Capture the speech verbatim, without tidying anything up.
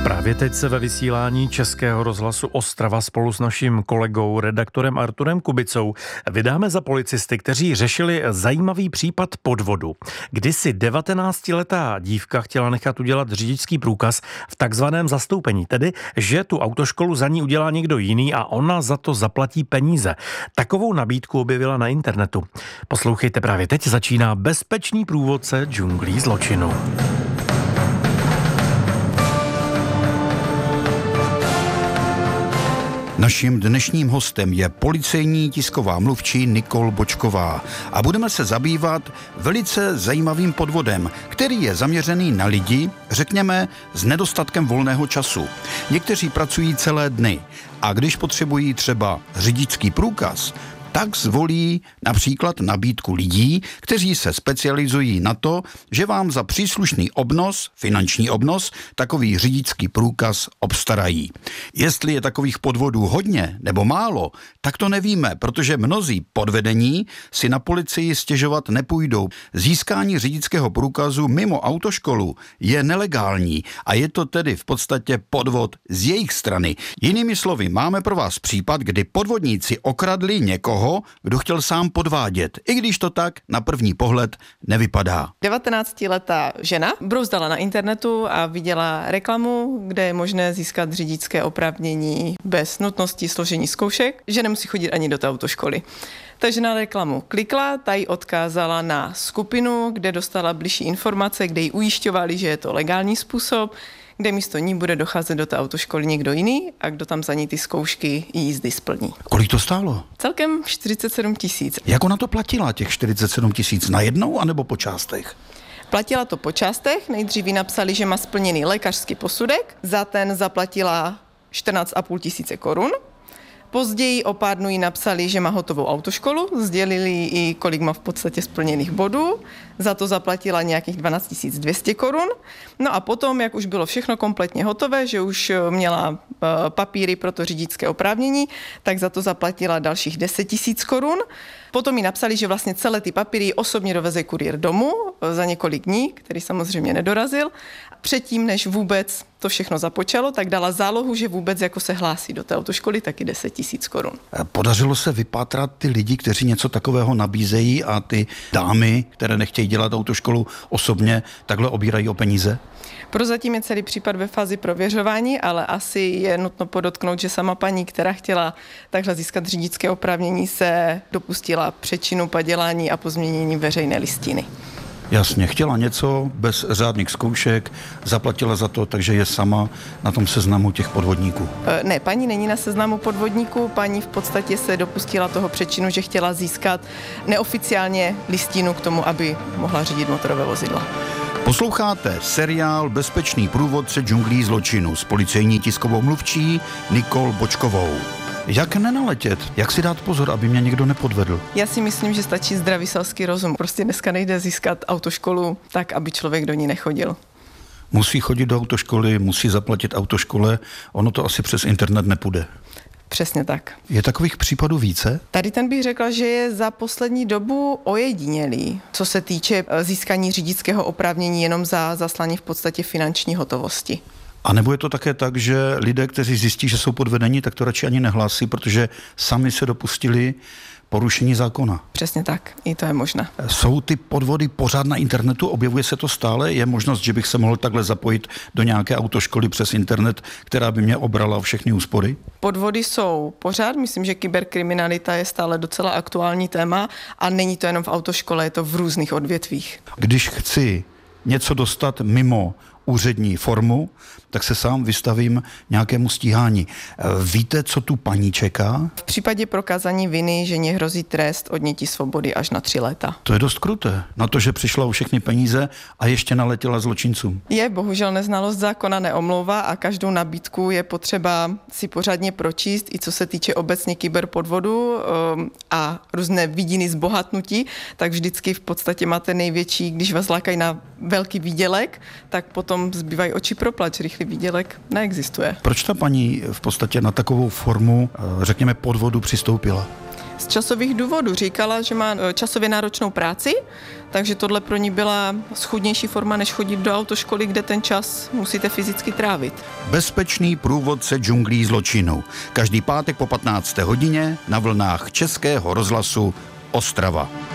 Právě teď se ve vysílání Českého rozhlasu Ostrava spolu s naším kolegou, redaktorem Arturem Kubicou vydáme za policisty, kteří řešili zajímavý případ podvodu. Kdysi devatenáctiletá dívka chtěla nechat udělat řidičský průkaz v takzvaném zastoupení, tedy že tu autoškolu za ní udělá někdo jiný a ona za to zaplatí peníze. Takovou nabídku objevila na internetu. Poslouchejte, právě teď začíná bezpečný průvodce džunglí zločinu. Naším dnešním hostem je policejní tisková mluvčí Nicole Bočková a budeme se zabývat velice zajímavým podvodem, který je zaměřený na lidi, řekněme, s nedostatkem volného času. Někteří pracují celé dny a když potřebují třeba řidičský průkaz, tak zvolí například nabídku lidí, kteří se specializují na to, že vám za příslušný obnos, finanční obnos, takový řidičský průkaz obstarají. Jestli je takových podvodů hodně nebo málo, tak to nevíme, protože mnozí podvedení si na policii stěžovat nepůjdou. Získání řidičského průkazu mimo autoškolu je nelegální a je to tedy v podstatě podvod z jejich strany. Jinými slovy, máme pro vás případ, kdy podvodníci okradli někoho, kdo chtěl sám podvádět, i když to tak na první pohled nevypadá. devatenáctiletá žena brouzdala na internetu a viděla reklamu, kde je možné získat řidičské oprávnění bez nutnosti složení zkoušek, že nemusí chodit ani do té autoškoly. Takže na reklamu klikla, ta ji odkázala na skupinu, kde dostala bližší informace, kde ji ujišťovali, že je to legální způsob, kde místo ní bude docházet do té autoškoly někdo jiný a kdo tam za ní ty zkoušky i jízdy splní. Kolik to stálo? Celkem čtyřicet sedm tisíc. Jak ona to platila, těch čtyřicet sedm tisíc, najednou anebo po částech? Platila to po částech, nejdřív jí napsali, že má splněný lékařský posudek, za ten zaplatila čtrnáct a půl tisíce korun. Později o pár dnů jí napsali, že má hotovou autoškolu, sdělili i kolik má v podstatě splněných bodů, za to zaplatila nějakých dvanáct tisíc dvě stě korun. No a potom, jak už bylo všechno kompletně hotové, že už měla papíry pro to řidičské oprávnění, tak za to zaplatila dalších deset tisíc korun. Potom jí napsali, že vlastně celé ty papíry osobně doveze kurýr domů za několik dní, který samozřejmě nedorazil. Předtím, než vůbec to všechno započalo, tak dala zálohu, že vůbec jako se hlásí do té autoškoly, taky deset tisíc korun. Podařilo se vypátrat ty lidi, kteří něco takového nabízejí a ty dámy, které nechtějí dělat autoškolu osobně, takhle obírají o peníze? Prozatím je celý případ ve fázi prověřování, ale asi je nutno podotknout, že sama paní, která chtěla takhle získat řidičské oprávnění, se dopustila přečinu, padělání a pozměnění veřejné listiny. Jasně, chtěla něco bez řádných zkoušek, zaplatila za to, takže je sama na tom seznamu těch podvodníků. Ne, paní není na seznamu podvodníků, paní v podstatě se dopustila toho přečinu, že chtěla získat neoficiálně listinu k tomu, aby mohla řídit motorové vozidla. Posloucháte seriál Bezpečný průvodce džunglí zločinu s policejní tiskovou mluvčí Nicole Bočkovou. Jak nenaletět? Jak si dát pozor, aby mě někdo nepodvedl? Já si myslím, že stačí zdravý selský rozum. Prostě dneska nejde získat autoškolu tak, aby člověk do ní nechodil. Musí chodit do autoškoly, musí zaplatit autoškole, ono to asi přes internet nepůjde. Přesně tak. Je takových případů více? Tady ten bych řekla, že je za poslední dobu ojedinělý, co se týče získání řidičského oprávnění jenom za zaslání v podstatě finanční hotovosti. A nebo je to také tak, že lidé, kteří zjistí, že jsou podvedení, tak to radši ani nehlásí, protože sami se dopustili porušení zákona. Přesně tak, i to je možné. Jsou ty podvody pořád na internetu, objevuje se to stále? Je možnost, že bych se mohl takhle zapojit do nějaké autoškoly přes internet, která by mě obrala všechny úspory? Podvody jsou pořád, myslím, že kyberkriminalita je stále docela aktuální téma a není to jenom v autoškole, je to v různých odvětvích. Když chci něco dostat mimo úřední formu, tak se sám vystavím nějakému stíhání. Víte, co tu paní čeká? V případě prokázání viny, že ně hrozí trest odnětí svobody až na tři léta. To je dost kruté. Na to, že přišla o všechny peníze a ještě naletěla zločincům. Je, bohužel neznalost zákona neomlouvá a každou nabídku je potřeba si pořádně pročíst, i co se týče obecně kyberpodvodu a různé vidiny zbohatnutí, tak vždycky v podstatě máte největší, když vás lákají na velký výdělek, tak potom zbývají oči pro plač, rychlý výdělek neexistuje. Proč ta paní v podstatě na takovou formu, řekněme, podvodu přistoupila? Z časových důvodů říkala, že má časově náročnou práci, takže tohle pro ní byla schůdnější forma, než chodit do autoškoly, kde ten čas musíte fyzicky trávit. Bezpečný průvodce džunglí zločinu. Každý pátek po patnácté hodině na vlnách Českého rozhlasu Ostrava.